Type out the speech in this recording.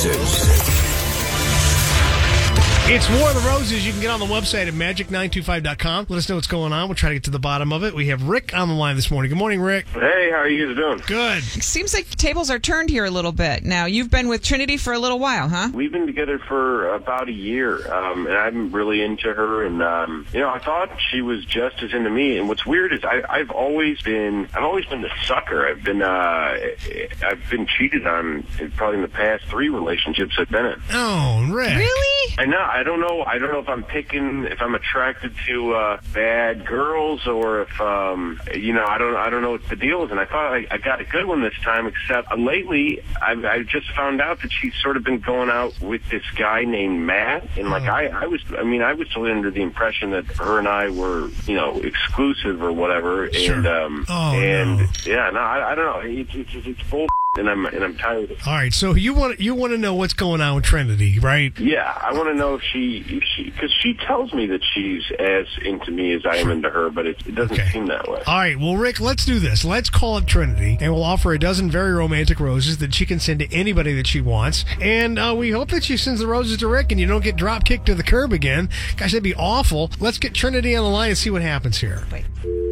Roses. It's War of the Roses. You can get on the website at magic925.com. Let us know what's going on. We'll try to get to the bottom of it. We have Rick on the line this morning. Good morning, Rick. Hey, how are you guys doing? Good. It seems like tables are turned here a little bit. Now, you've been with Trinity for a little while, huh? We've been together for about a year, and I'm really into her. And I thought she was just as into me. And what's weird is I've always been the sucker. I've been cheated on probably in the past 3 relationships I've been in. Oh, Rick. Really? I know. I don't know if I'm attracted to bad girls or if I don't know what the deal is. And I thought I got a good one this time. Except lately, I've just found out that she's sort of been going out with this guy named Matt. And I was still under the impression that her and I were exclusive or whatever. Sure. And no. yeah, no, I don't know. It's bull. And I'm tired of it. All right, so you want to know what's going on with Trinity, right? Yeah, I want to know if because she tells me that she's as into me as I am into her, but it doesn't seem that way. All right, well, Rick, let's do this. Let's call up Trinity, and we'll offer a dozen very romantic roses that she can send to anybody that she wants. And we hope that she sends the roses to Rick and you don't get drop kicked to the curb again. Gosh, that'd be awful. Let's get Trinity on the line and see what happens here. Wait.